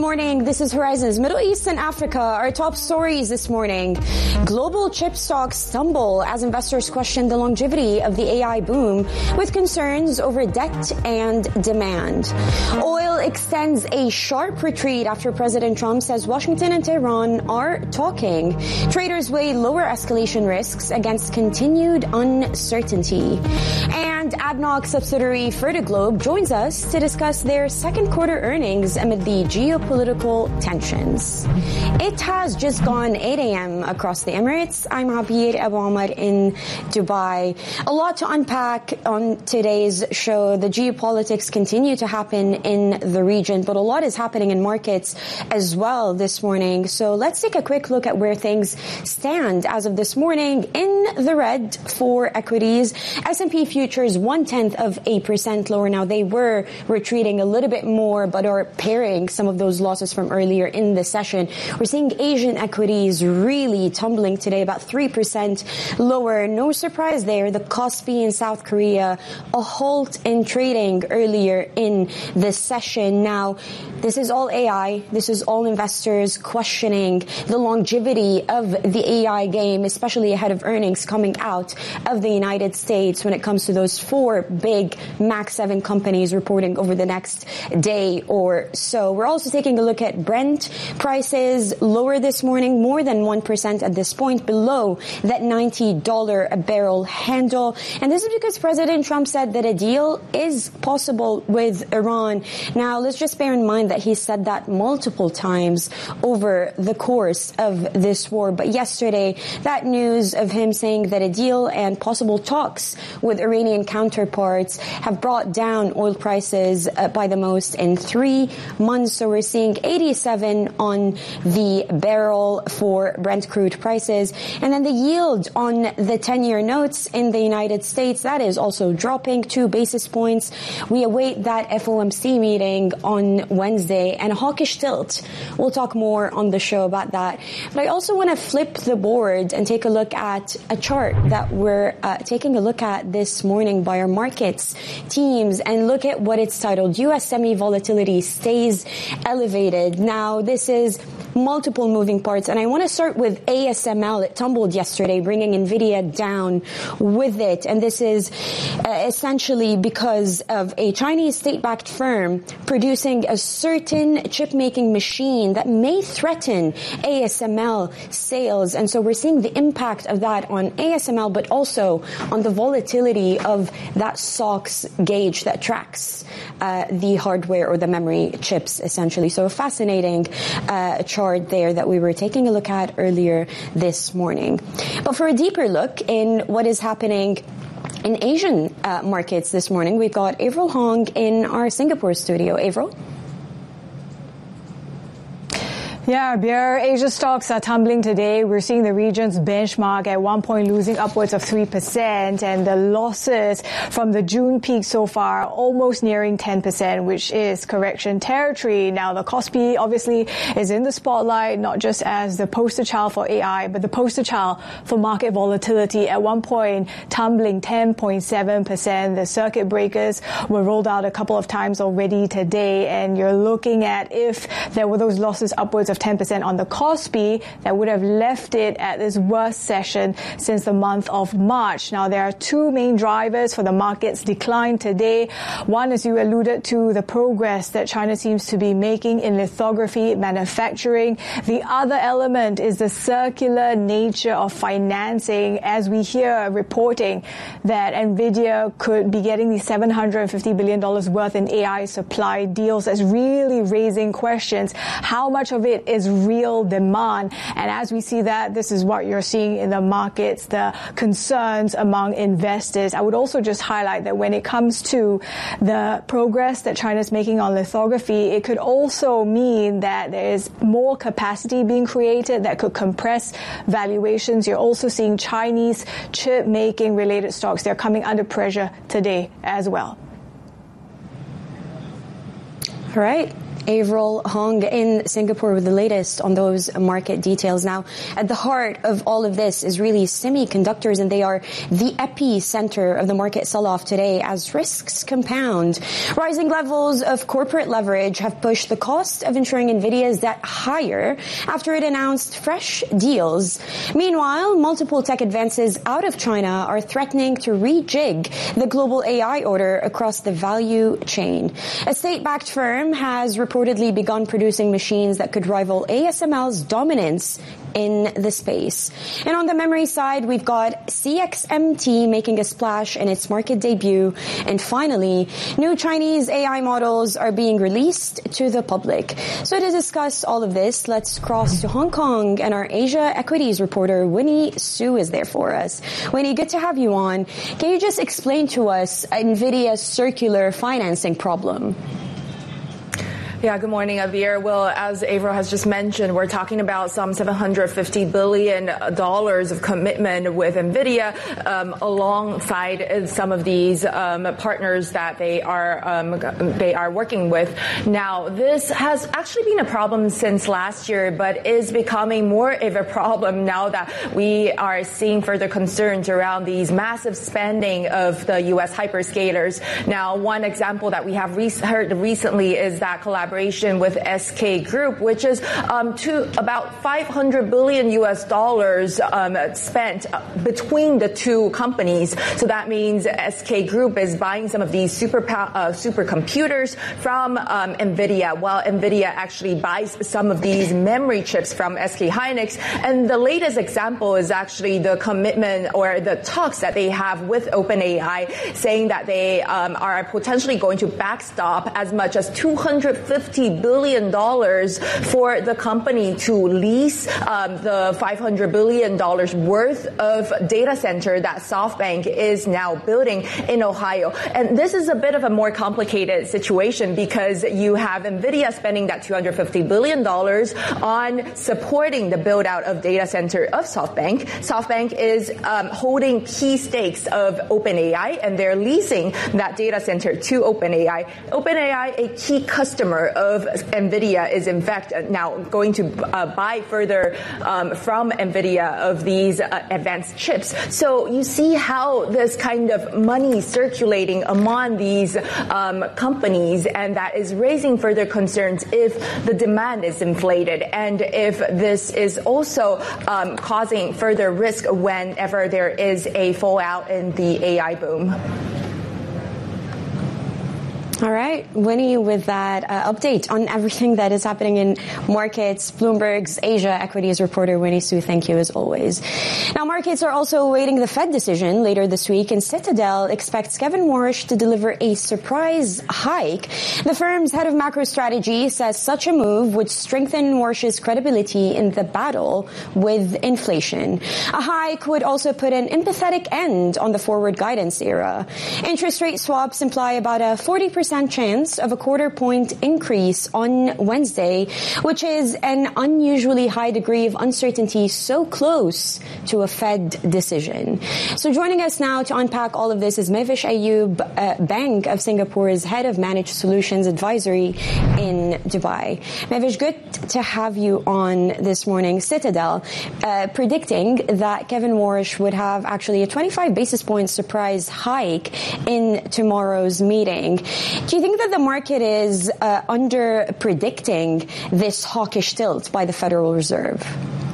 morning. This is Horizons Middle East and Africa. Our top stories this morning. Global chip stocks stumble as investors question the longevity of the AI boom with concerns over debt and demand. Oil extends a sharp retreat after President Trump says Washington and Tehran are talking. Traders weigh lower escalation risks against continued uncertainty. And ADNOC subsidiary Fertiglobe joins us to discuss their second quarter earnings amid the geopolitical tensions. It has just gone 8 a.m. across the Emirates. I'm Abir Abu Omar in Dubai. A lot to unpack on today's show. The geopolitics continue to happen in the region, but a lot is happening in markets as well this morning. So let's take a quick look at where things stand as of this morning. In the red for equities, S&P futures 0.1% lower. Now they were retreating a little bit more, but are pairing some of those losses from earlier in the session. We're seeing Asian equities really tumbling today, about 3% lower. No surprise there. The Kospi in South Korea, a halt in trading earlier in the session. Now, this is all AI. This is all investors questioning the longevity of the AI game, especially ahead of earnings coming out of the United States when it comes to those four big Max 7 companies reporting over the next day or so. We're also taking a look at Brent prices, lower this morning, more than 1% at this point, below that $90 a barrel handle. And this is because President Trump said that a deal is possible with Iran. Now, let's just bear in mind that he said that multiple times over the course of this war. But yesterday, that news of him saying that a deal and possible talks with Iranian counterparts have brought down oil prices by the most in 3 months. So we're seeing 87 on the barrel for Brent crude prices. And then the yield on the 10-year notes in the United States, that is also dropping 2 basis points. We await that FOMC meeting on Wednesday and a hawkish tilt. We'll talk more on the show about that. But I also want to flip the board and take a look at a chart that we're taking a look at this morning by our markets teams and look at what it's titled, U.S. Semi-Volatility Stays Elevated. Now, this is multiple moving parts, and I want to start with ASML. It tumbled yesterday, bringing NVIDIA down with it, and this is essentially because of a Chinese state-backed firm producing a certain chip-making machine that may threaten ASML sales, and so we're seeing the impact of that on ASML, but also on the volatility of that SOX gauge that tracks the hardware or the memory chips, essentially. So a fascinating chart there that we were taking a look at earlier this morning. But for a deeper look in what is happening in Asian markets this morning, we've got Avril Hong in our Singapore studio. Avril? Yeah, beer. Asia stocks are tumbling today. We're seeing the region's benchmark at one point losing upwards of 3%, and the losses from the June peak so far almost nearing 10%, which is correction territory. Now, the Kospi obviously is in the spotlight, not just as the poster child for AI, but the poster child for market volatility. At one point, tumbling 10.7%. The circuit breakers were rolled out a couple of times already today, and you're looking at if there were those losses upwards of 10% on the Kospi, that would have left it at this worst session since the month of March. Now, there are 2 main drivers for the market's decline today. One, as you alluded to, the progress that China seems to be making in lithography manufacturing. The other element is the circular nature of financing, as we hear reporting that NVIDIA could be getting the $750 billion worth in AI supply deals. That's really raising questions. How much of it is real demand? And as we see that, this is what you're seeing in the markets, the concerns among investors. I would also just highlight that when it comes to the progress that China's making on lithography, it could also mean that there is more capacity being created that could compress valuations. You're also seeing Chinese chip making related stocks. They're coming under pressure today as well. All right. Avril Hong in Singapore with the latest on those market details. Now, at the heart of all of this is really semiconductors, and they are the epicenter of the market sell-off today as risks compound. Rising levels of corporate leverage have pushed the cost of insuring Nvidia's debt higher after it announced fresh deals. Meanwhile, multiple tech advances out of China are threatening to rejig the global AI order across the value chain. A state-backed firm has reportedly begun producing machines that could rival ASML's dominance in the space. And on the memory side, we've got CXMT making a splash in its market debut. And finally, new Chinese AI models are being released to the public. So to discuss all of this, let's cross to Hong Kong, and our Asia equities reporter Winnie Su is there for us. Winnie, good to have you on. Can you just explain to us Nvidia's circular financing problem? Yeah, good morning, Avir. Well, as Avril has just mentioned, we're talking about some $750 billion of commitment with NVIDIA, alongside some of these partners that they are working with. Now, this has actually been a problem since last year, but is becoming more of a problem now that we are seeing further concerns around these massive spending of the U.S. hyperscalers. Now, one example that we have heard recently is that collaboration with SK Group, which is to about $500 billion spent between the two companies. So that means SK Group is buying some of these supercomputers from NVIDIA, while NVIDIA actually buys some of these memory chips from SK Hynix. And the latest example is actually the commitment or the talks that they have with OpenAI, saying that they are potentially going to backstop as much as $250 billion for the company to lease the $500 billion worth of data center that SoftBank is now building in Ohio. And this is a bit of a more complicated situation because you have NVIDIA spending that $250 billion on supporting the build out of data center of SoftBank. SoftBank is holding key stakes of OpenAI, and they're leasing that data center to OpenAI. OpenAI, a key customer of NVIDIA, is in fact now going to buy further from NVIDIA of these advanced chips. So you see how this kind of money circulating among these companies, and that is raising further concerns if the demand is inflated and if this is also causing further risk whenever there is a fallout in the AI boom. All right, Winnie, with that update on everything that is happening in markets, Bloomberg's Asia equities reporter Winnie Su, thank you as always. Now, markets are also awaiting the Fed decision later this week, and Citadel expects Kevin Warsh to deliver a surprise hike. The firm's head of macro strategy says such a move would strengthen Warsh's credibility in the battle with inflation. A hike would also put an empathetic end on the forward guidance era. Interest rate swaps imply about a 40% chance of a quarter-point increase on Wednesday, which is an unusually high degree of uncertainty so close to a Fed decision. So joining us now to unpack all of this is Mevish Ayub, Bank of Singapore's head of managed solutions advisory in Dubai. Mevish, good to have you on this morning. Citadel predicting that Kevin Warsh would have actually a 25 basis point surprise hike in tomorrow's meeting. Do you think that the market is under predicting this hawkish tilt by the Federal Reserve?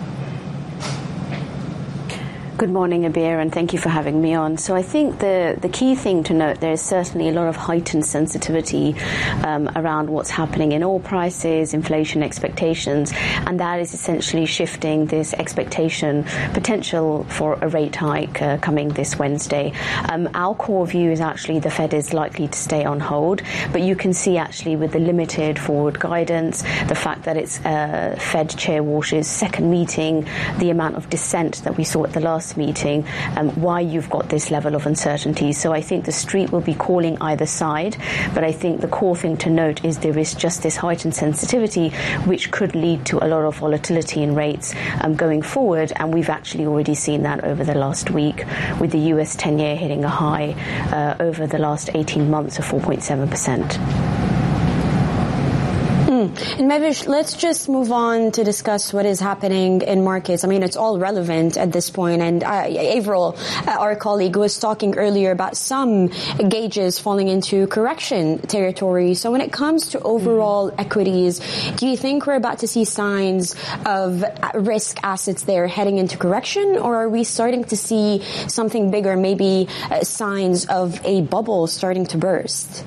Good morning, Abir, and thank you for having me on. So I think the key thing to note, there is certainly a lot of heightened sensitivity around what's happening in oil prices, inflation expectations, and that is essentially shifting this expectation potential for a rate hike coming this Wednesday. Our core view is actually the Fed is likely to stay on hold, but you can see actually with the limited forward guidance, the fact that it's Fed Chair Warsh's second meeting, the amount of dissent that we saw at the last meeting, why you've got this level of uncertainty. So I think the street will be calling either side, but I think the core thing to note is there is just this heightened sensitivity which could lead to a lot of volatility in rates going forward, and we've actually already seen that over the last week with the US 10-year hitting a high over the last 18 months of 4.7%. And Mevish, let's just move on to discuss what is happening in markets. I mean, it's all relevant at this point. And Avril, our colleague, was talking earlier about some gauges falling into correction territory. So when it comes to overall equities, do you think we're about to see signs of risk assets there heading into correction? Or are we starting to see something bigger, maybe signs of a bubble starting to burst?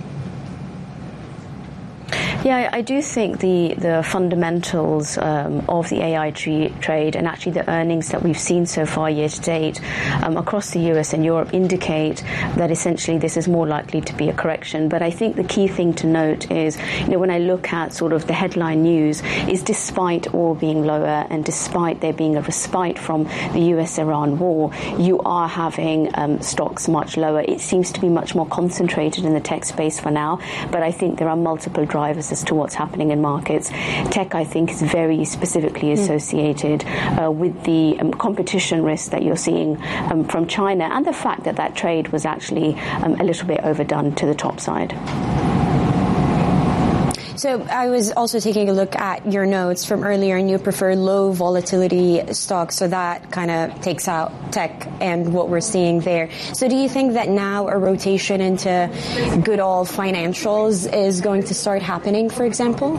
Yeah, I do think the fundamentals of the AI trade and actually the earnings that we've seen so far year to date across the US and Europe indicate that essentially this is more likely to be a correction. But I think the key thing to note is, when I look at sort of the headline news, is despite oil being lower and despite there being a respite from the US-Iran war, you are having stocks much lower. It seems to be much more concentrated in the tech space for now, but I think there are multiple drivers as to what's happening in markets. Tech, I think, is very specifically associated with the competition risk that you're seeing from China and the fact that that trade was actually a little bit overdone to the top side. So I was also taking a look at your notes from earlier, and you prefer low volatility stocks, so that kind of takes out tech and what we're seeing there. So do you think that now a rotation into good old financials is going to start happening, for example?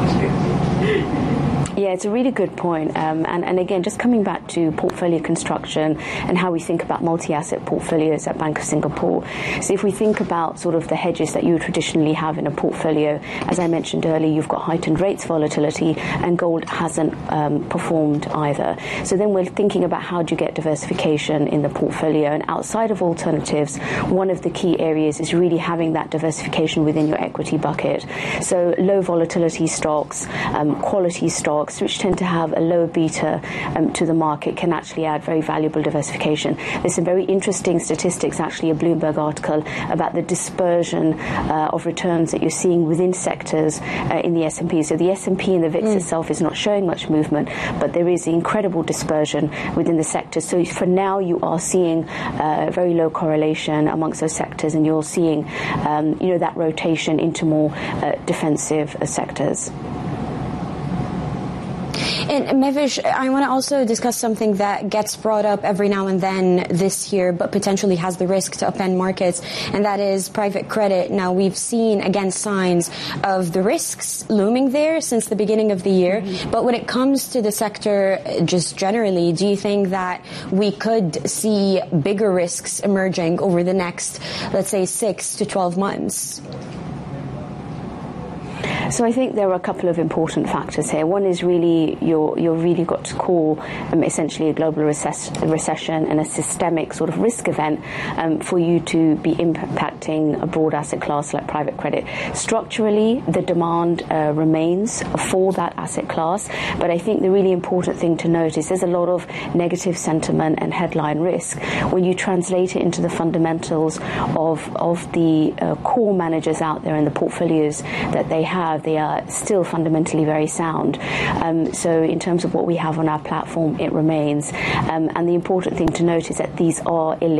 Yeah, it's a really good point. And again, just coming back to portfolio construction and how we think about multi-asset portfolios at Bank of Singapore. So if we think about sort of the hedges that you traditionally have in a portfolio, as I mentioned earlier, you've got heightened rates volatility and gold hasn't performed either. So then we're thinking about how do you get diversification in the portfolio. And outside of alternatives, one of the key areas is really having that diversification within your equity bucket. So low volatility stocks, quality stocks, which tend to have a lower beta to the market, can actually add very valuable diversification. There's some very interesting statistics, actually, a Bloomberg article about the dispersion of returns that you're seeing within sectors in the S&P. So the S&P and the VIX itself is not showing much movement, but there is incredible dispersion within the sectors. So for now, you are seeing very low correlation amongst those sectors, and you're seeing that rotation into more defensive sectors. And Mevish, I want to also discuss something that gets brought up every now and then this year, but potentially has the risk to upend markets, and that is private credit. Now, we've seen, again, signs of the risks looming there since the beginning of the year. But when it comes to the sector just generally, do you think that we could see bigger risks emerging over the next, let's say, 6 to 12 months? So I think there are a couple of important factors here. One is really you're really got to call essentially a global recession and a systemic sort of risk event for you to be impacting a broad asset class like private credit. Structurally, the demand remains for that asset class, but I think the really important thing to note is there's a lot of negative sentiment and headline risk. When you translate it into the fundamentals of the core managers out there and the portfolios that they have, they are still fundamentally very sound. So in terms of what we have on our platform, it remains. And the important thing to note is that these are